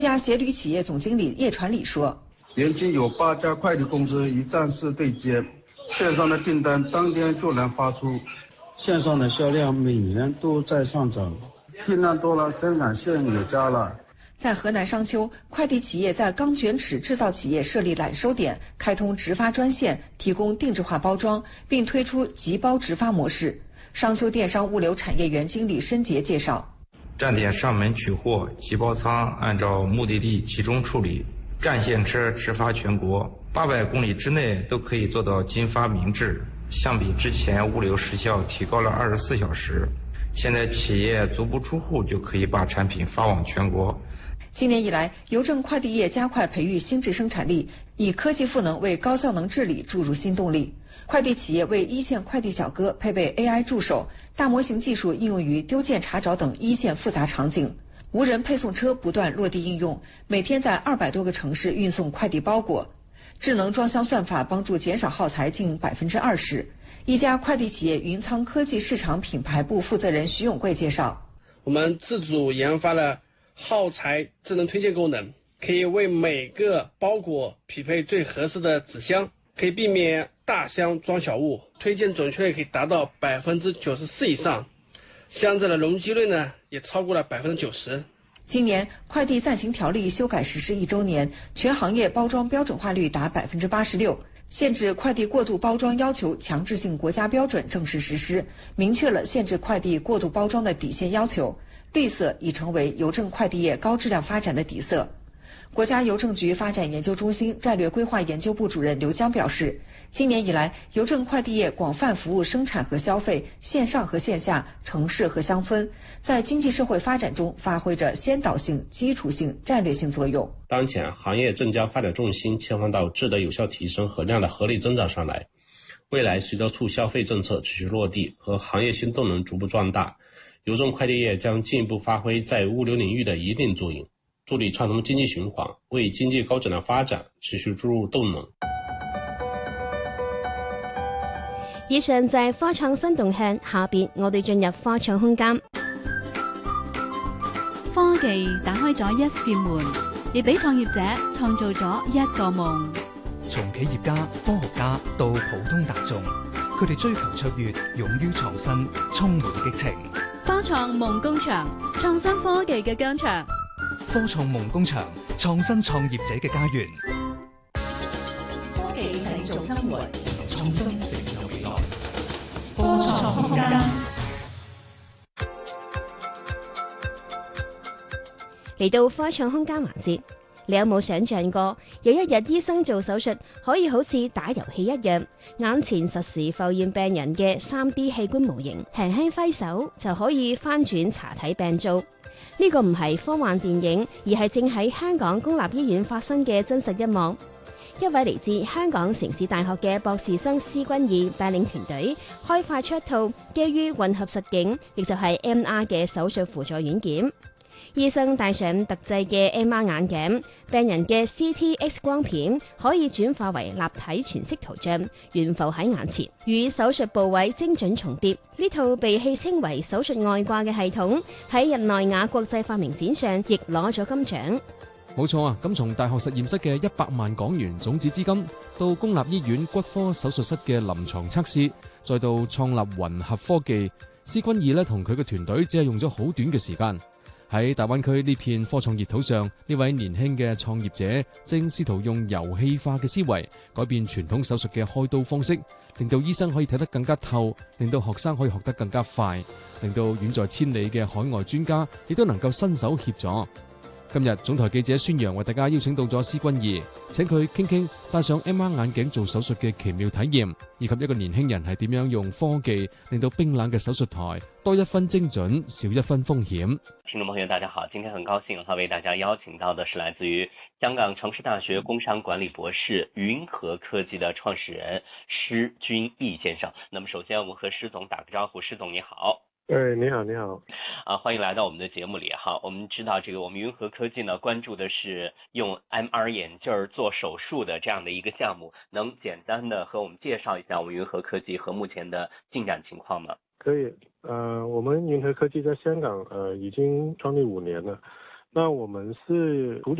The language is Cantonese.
家协旅企业总经理叶传礼说， 年均有8家快递公司一站式对接，线上的订单当天就能发出，线上的销量每年都在上涨，订单多了，生产线也加了。 在河南商丘，快递企业在钢卷尺制造企业设立揽收点，开通直发专线，提供定制化包装，并推出即包直发模式。商丘电商物流产业园经理申杰介绍， 站点上门取货，即包仓按照目的地集中处理，站线车直发全国，800公里之内都可以做到金发明制。相比之前，物流时效提高了24小时，现在企业足不出户就可以把产品发往全国。 今年以来，邮政快递业加快培育新质生产力，以科技赋能为高效能治理注入新动力。快递企业为一线快递小哥配备 AI 助手，大模型技术应用于丢件查找等一线复杂场景。无人配送车不断落地应用，每天在200多个城市运送快递包裹。智能装箱算法帮助减少耗材近20%。一家快递企业云仓科技市场品牌部负责人徐永贵介绍， 我们自主研发了耗材智能推荐功能，可以为每个包裹匹配最合适的纸箱，可以避免大箱装小物，推荐准确率可以达到94%以上，箱子的容积率呢也超过了90%。 今年快递暂行条例修改实施1周年，全行业包装标准化率达86%，限制快递过度包装要求强制性国家标准正式实施，明确了限制快递过度包装的底线要求。绿色已成为邮政快递业高质量发展的底色。国家邮政局发展研究中心战略规划研究部主任刘江表示，今年以来，邮政快递业广泛服务生产和消费、线上和线下、城市和乡村，在经济社会发展中发挥着先导性、基础性、战略性作用。 当前行业正将发展重心切换到质的有效提升和量的合理增长上来。未来随着促消费政策持续落地和行业新动能逐步壮大，邮政快递业将进一步发挥在物流领域的一定作用，助力畅通经济循环，为经济高质量发展持續注入動能。 以上就係科創新動向，下邊我哋進入科創空間。 科技打開咗一扇門，亦俾創業者創造咗一個夢。 從企業家、科學家到普通大眾，佢哋追求卓越，勇於創新，充滿激情。 科創夢工場，創新科技嘅疆場。 科創夢工場，創新創業者嘅家園。 科技製造生活， 創新成就未來。 科創空間。 嚟到科創空間環節，你有冇想象過有一日醫生做手術可以好似打遊戲一樣，眼前實時浮現病人嘅 3D 器官模型，輕輕揮手就可以翻轉查體病灶？呢個唔係科幻電影，而係正喺香港公立醫院發生嘅真實一幕。一位嚟自香港城市大學嘅博士生施君義帶領團隊開發出一套基於混合實境，亦就係 MR 嘅手術輔助軟件。醫生戴上特製嘅 MR 眼鏡，病人嘅 CT X 光片可以轉化為立體全息圖像，懸浮喺眼前，與手術部位精準重疊。呢套被戲稱為手術外掛嘅系統，喺日內瓦國際發明展上亦攞咗金獎。 冇錯啊！咁從大學實驗室嘅100萬港元種子資金，到公立醫院骨科手術室嘅臨床測試，再到創立混合科技，施君義呢同佢嘅團隊只係用咗好短嘅時間。喺大灣區呢片科創熱土上，呢位年輕嘅創業者正試圖用遊戲化嘅思維改變傳統手術嘅開刀方式，令到醫生可以睇得更加透，令到學生可以學得更加快，令到遠在千里嘅海外專家亦都能夠伸手協助。今日總台記者孫陽為大家邀請到咗施君義，請佢傾傾戴上 MR 眼鏡做手術嘅奇妙體驗，以及一個年輕人係點樣用科技令到冰冷嘅手術台多一分精準，少一分風險。 聽眾朋友大家好，今天很高興為大家邀請到的是來自於香港城市大學工商管理博士雲和科技的創始人施君義先生。那麼首先我們和施總打個招呼，施總你好。 你好，你好。 歡迎來到我們的節目裡哈。我們知道這個我們雲和科技呢關注的是用 MR 眼鏡做手術的這樣的一個項目，能簡單的和我們介紹一下我們雲和科技和目前的進展情況嗎？ 可以，我們雲和科技在香港已經創立5年了。 那我们是处理